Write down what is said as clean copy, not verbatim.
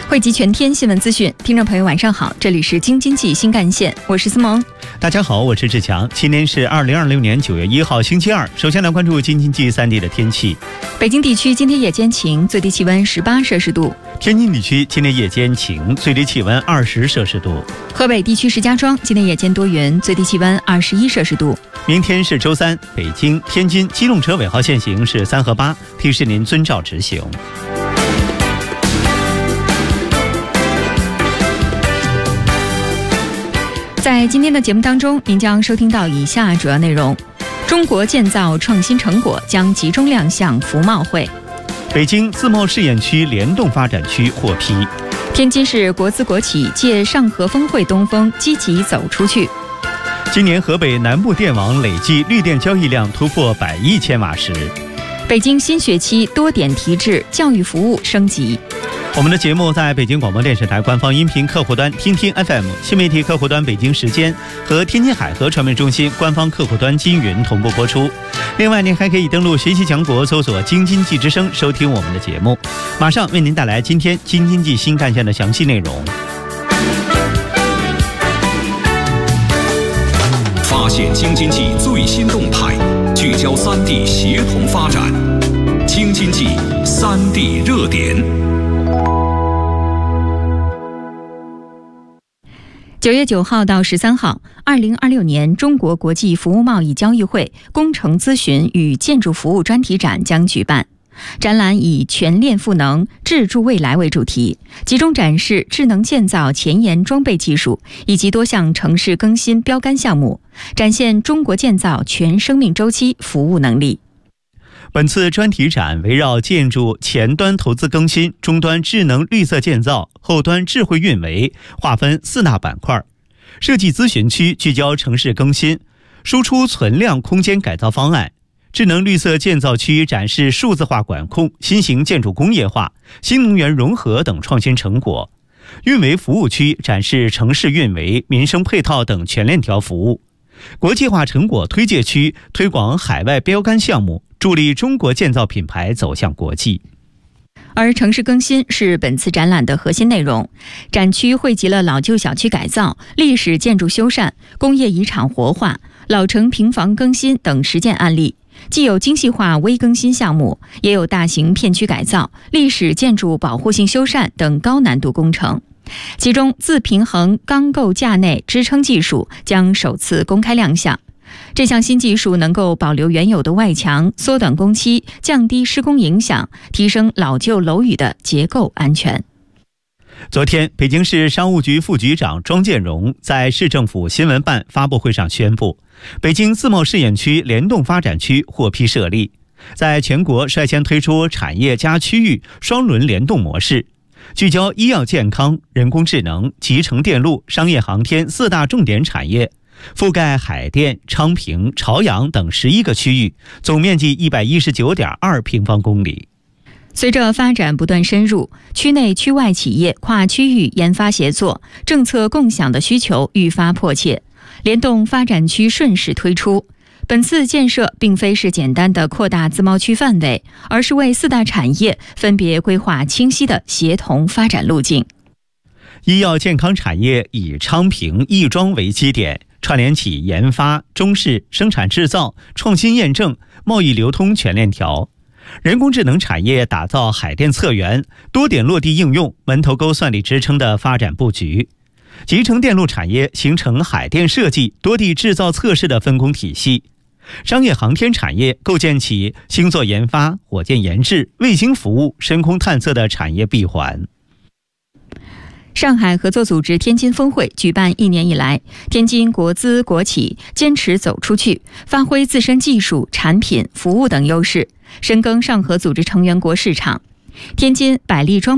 汇集全天新闻资讯，听众朋友晚上好，这里是京津冀新干线，我是思萌。 大家好，我是志强。今天是2026年9月1号星期二。首先来关注京津冀3地的天气。 北京地区今天夜间晴，最低气温18摄氏度。 天津地区今天夜间晴，最低气温20摄氏度。 河北地区石家庄今天夜间多云，最低气温21摄氏度。 明天是周三，北京、天津机动车尾号限行是3和8，提示您遵照执行。 在今天的节目当中，您将收听到以下主要内容：中国建造创新成果将集中亮相服贸会； 北京自贸试验区联动发展区获批； 天津市国资国企借上合峰会东风积极走出去； 今年河北南部电网累计绿电交易量突破100亿千瓦时； 北京新学期多点提质，教育服务升级。 我们的节目在北京广播电视台官方音频客户端听听 FM、 新媒体客户端北京时间和天津海河传媒中心官方客户端金云同步播出。另外您还可以登录学习强国搜索京津冀之声收听我们的节目。马上为您带来今天京津冀新干线的详细内容。 发现京津冀最新动态，聚焦3地协同发展，京津冀3地热点。 9月9号到13号，2026年中国国际服务贸易交易会工程咨询与建筑服务专题展将举办。展览以全链赋能，智助未来为主题，集中展示智能建造前沿装备技术以及多项城市更新标杆项目，展现中国建造全生命周期服务能力。 本次专题展围绕建筑前端投资更新、终端智能绿色建造、后端智慧运维划分4大板块。设计咨询区聚焦城市更新，输出存量空间改造方案；智能绿色建造区展示数字化管控、新型建筑工业化、新能源融合等创新成果；运维服务区展示城市运维、民生配套等全链条服务；国际化成果推介区推广海外标杆项目，助力中国建造品牌走向国际。 而城市更新是本次展览的核心内容，展区汇集了老旧小区改造、历史建筑修缮、工业遗产活化、老城平房更新等实践案例，既有精细化微更新项目，也有大型片区改造、历史建筑保护性修缮等高难度工程。其中自平衡钢构架内支撑技术将首次公开亮相。这项新技术能够保留原有的外墙，缩短工期，降低施工影响，提升老旧楼宇的结构安全。 昨天，北京市商务局副局长庄建荣在市政府新闻办发布会上宣布，北京自贸试验区联动发展区获批设立，在全国率先推出产业加区域双轮联动模式，聚焦医药健康、人工智能、集成电路、商业航天4大重点产业，覆盖海淀、昌平、朝阳等11个区域，总面积119.2平方公里。 随着发展不断深入，区内区外企业跨区域研发协作、政策共享的需求愈发迫切，联动发展区顺势推出。本次建设并非是简单的扩大自贸区范围，而是为4大产业分别规划清晰的协同发展路径。 医药健康产业以昌平、亦庄为基点，串联起研发、中试、生产制造、创新验证、贸易流通全链条。人工智能产业打造海淀策源、多点落地应用、门头沟算力支撑的发展布局。集成电路产业形成海淀设计、多地制造测试的分工体系。商业航天产业构建起星座研发、火箭研制、卫星服务、深空探测的产业闭环。 上海合作组织天津峰会举办1年以来，天津国资国企坚持走出去，发挥自身技术、产品、服务等优势，深耕上合组织成员国市场。天津百利装